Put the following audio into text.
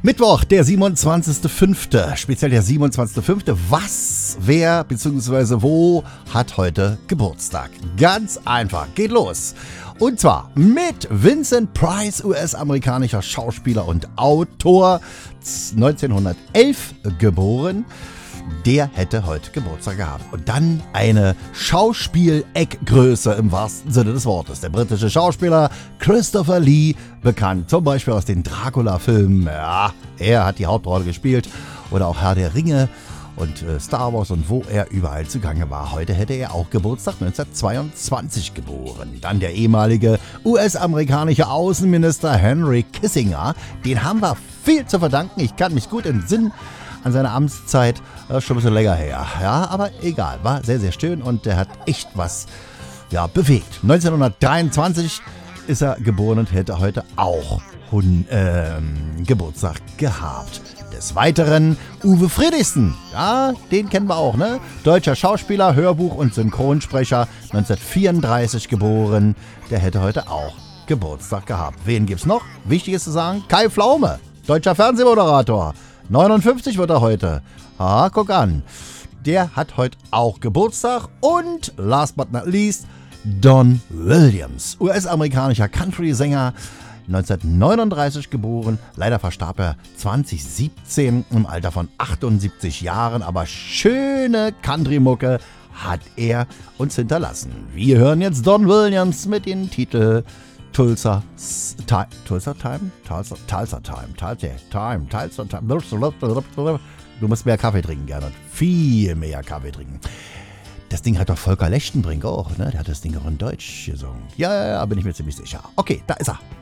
Mittwoch, der 27.05., speziell der 27.05. Was, wer bzw. wo hat heute Geburtstag? Ganz einfach, geht los. Und zwar mit Vincent Price, US-amerikanischer Schauspieler und Autor, 1911 geboren. Der hätte heute Geburtstag gehabt. Und dann eine Schauspiel-Eckgröße im wahrsten Sinne des Wortes. Der britische Schauspieler Christopher Lee, bekannt zum Beispiel aus den Dracula-Filmen. Ja, er hat die Hauptrolle gespielt. Oder auch Herr der Ringe und Star Wars und wo er überall zugange war. Heute hätte er auch Geburtstag, 1922 geboren. Dann der ehemalige US-amerikanische Außenminister Henry Kissinger. Den haben wir viel zu verdanken. Ich kann mich gut entsinnen an seine Amtszeit, schon ein bisschen länger her. Ja, aber egal, war sehr, sehr schön und der hat echt was bewegt. 1923 ist er geboren und hätte heute auch Geburtstag gehabt. Des Weiteren Uwe Friedrichsen, ja, den kennen wir auch, ne? Deutscher Schauspieler, Hörbuch- und Synchronsprecher, 1934 geboren, der hätte heute auch Geburtstag gehabt. Wen gibt's noch? Wichtig ist zu sagen, Kai Pflaume, deutscher Fernsehmoderator. 59 wird er heute. Ah, guck an. Der hat heute auch Geburtstag. Und last but not least, Don Williams. US-amerikanischer Country-Sänger, 1939 geboren. Leider verstarb er 2017 im Alter von 78 Jahren. Aber schöne Country-Mucke hat er uns hinterlassen. Wir hören jetzt Don Williams mit dem Titel Tulsa Time. Du musst mehr Kaffee trinken, Gernot. Viel mehr Kaffee trinken. Das Ding hat doch Volker Lechtenbrink auch, ne? Der hat das Ding auch in Deutsch gesungen. Ja, bin ich mir ziemlich sicher. Okay, da ist er.